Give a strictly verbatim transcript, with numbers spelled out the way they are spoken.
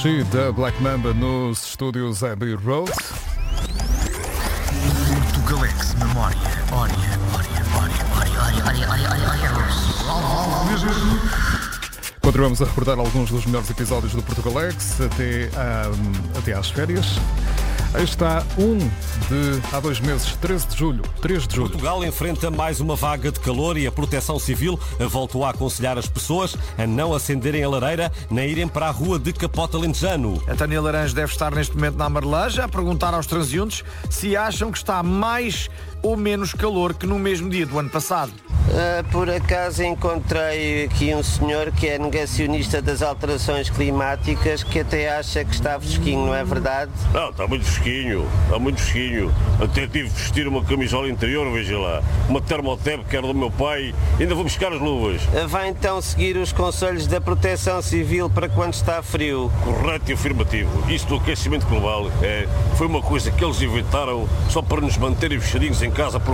She da Black Mamba nos estúdios Abbey Road. Portugalex Memória. Ória, ória, ória, ória, ória, ória, ória, ória. Continuamos a recordar alguns dos melhores episódios do Portugalex até, um, até às férias. Aí está um de há dois meses, treze de julho. três de julho. Portugal enfrenta mais uma vaga de calor e a Proteção Civil voltou a aconselhar as pessoas a não acenderem a lareira nem irem para a rua de Capota Alentejano. A Tânia Laranjo deve estar neste momento na Amarelanja a perguntar aos transeuntes se acham que está mais ou menos calor que no mesmo dia do ano passado. Uh, por acaso encontrei aqui um senhor que é negacionista das alterações climáticas, que até acha que está fresquinho, não é verdade? Não, está muito fresquinho, está muito fresquinho. Até tive de vestir uma camisola interior, veja lá. Uma termotep que era do meu pai, ainda vou buscar as luvas. Uh, vai então seguir os conselhos da Proteção Civil para quando está frio. Correto e afirmativo. Isto do aquecimento global é, foi uma coisa que eles inventaram só para nos manterem fechadinhos em casa por